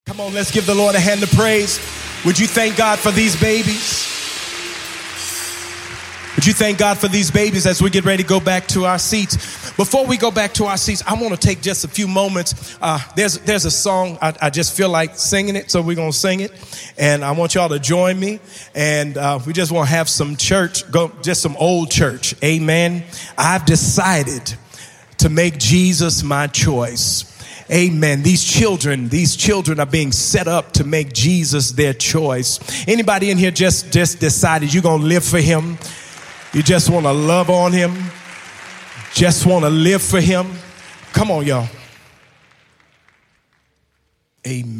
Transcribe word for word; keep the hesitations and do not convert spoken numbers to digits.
Come on, let's give the Lord a hand of praise. Would you thank God for these babies? Would you thank God for these babies as we get ready to go back to our seats? Before we go back to our seats, I want to take just a few moments. Uh, there's there's a song, I, I just feel like singing it, so we're going to sing it. And I want y'all to join me. And uh, we just want to have some church, go just some old church. Amen. I've decided to make Jesus my choice. Amen. These children, these children are being set up to make Jesus their choice. Anybody in here just, just decided you're going to live for him? You just want to love on him? Just want to live for him? Come on, y'all. Amen.